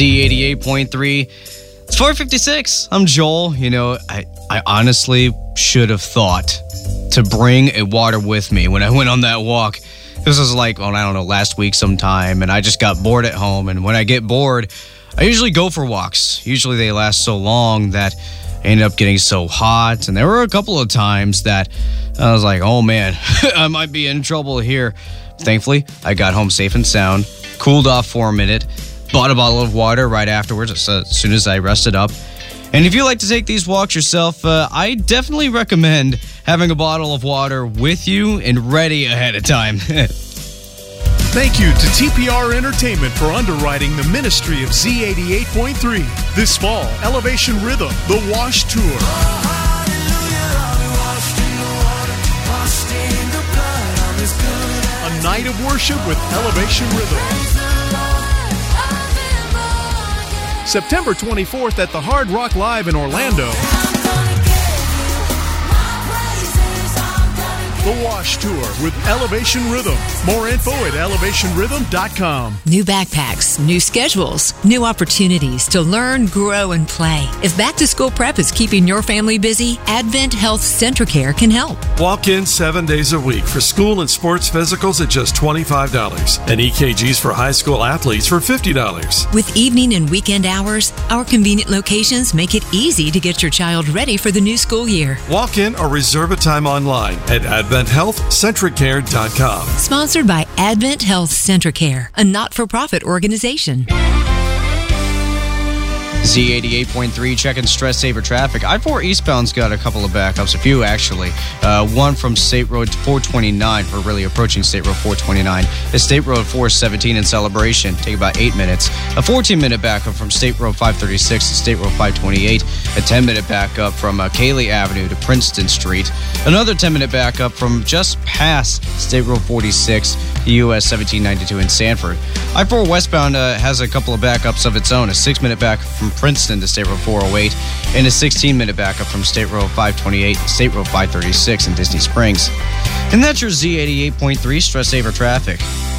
Z88.3. It's 4:56. I'm Joel. I honestly should have thought to bring a water with me when I went on that walk. This was last week sometime, and I just got bored at home. And when I get bored, I usually go for walks. Usually they last so long that I ended up getting so hot. And there were a couple of times that I was like, oh man, I might be in trouble here. Thankfully, I got home safe and sound, cooled off for a minute, bought a bottle of water right afterwards as soon as I rested up. And if you like to take these walks yourself, I definitely recommend having a bottle of water with you and ready ahead of time. Thank you to TPR Entertainment for underwriting the ministry of Z88.3. This fall, Elevation Rhythm, The Wash Tour. A night of worship with Elevation Rhythm. September 24th at the Hard Rock Live in Orlando. The Wash Tour with Elevation Rhythm. More info at elevationrhythm.com. New backpacks, new schedules, new opportunities to learn, grow, and play. If back-to-school prep is keeping your family busy, Advent Health Centricare can help. Walk in 7 days a week for school and sports physicals at just $25 and EKGs for high school athletes for $50. With evening and weekend hours, our convenient locations make it easy to get your child ready for the new school year. Walk in or reserve a time online at AdventHealthCentricare.com. Sponsored by Advent Health Centricare, a not-for-profit organization. Z88.3, checking stress saver traffic. I-4 eastbound's got a couple of backups, a few actually. One from State Road 429, or really approaching State Road 429. It's State Road 417 in Celebration. Take about 8 minutes. A 14-minute backup from State Road 536 to State Road 528. A 10-minute backup from Cayley Avenue to Princeton Street. Another 10-minute backup from just past State Road 46 to US 1792 in Sanford. I-4 westbound has a couple of backups of its own. A 6-minute backup from Princeton to State Road 408, and a 16-minute backup from State Road 528 to State Road 536 in Disney Springs. And that's your Z88.3 stress saver traffic.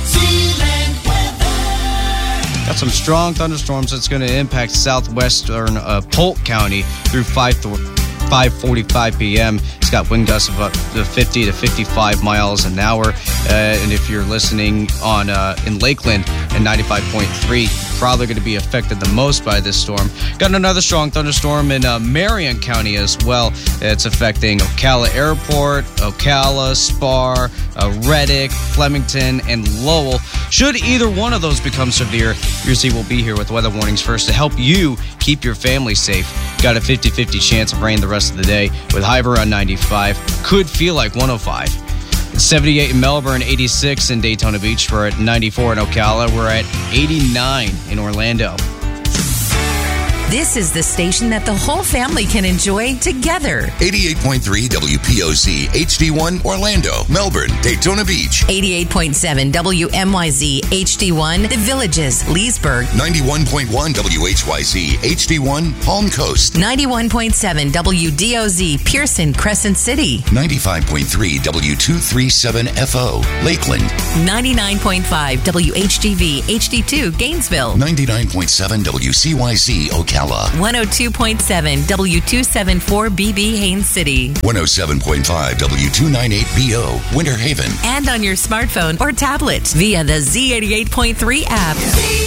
Got some strong thunderstorms that's going to impact southwestern Polk County through 5:45 p.m. It's got wind gusts of up to 50 to 55 miles an hour. And if you're listening on in Lakeland at 95.3, probably going to be affected the most by this storm. Got another strong thunderstorm in Marion County as well. It's affecting Ocala Airport, Ocala, Spar, Reddick, Flemington, and Lowell. Should either one of those become severe, your Z will be here with weather warnings first to help you keep your family safe. Got a 50-50 chance of rain the rest of the day with high around 95. Could feel like 105. It's 78 in Melbourne, 86 in Daytona Beach. We're at 94 in Ocala. We're at 89 in Orlando. This is the station that the whole family can enjoy together. 88.3 WPOZ HD1 Orlando, Melbourne, Daytona Beach. 88.7 WMYZ HD1 The Villages, Leesburg. 91.1 WHYZ HD1 Palm Coast. 91.7 WDOZ Pearson, Crescent City. 95.3 W237FO Lakeland. 99.5 WHGV HD2 Gainesville. 99.7 WCYZ Ocala. 102.7 W274BB Haines City. 107.5 W298BO Winter Haven. And on your smartphone or tablet via the Z88.3 app.